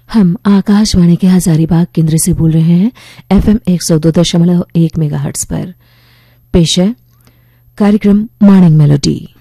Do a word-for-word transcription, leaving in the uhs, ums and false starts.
हम आकाशवाणी के हजारीबाग केंद्र से बोल रहे हैं एफएम एक सौ दो दशमलव एक मेगाहर्ट्ज पर। पेश है कार्यक्रम मॉर्निंग मेलोडी।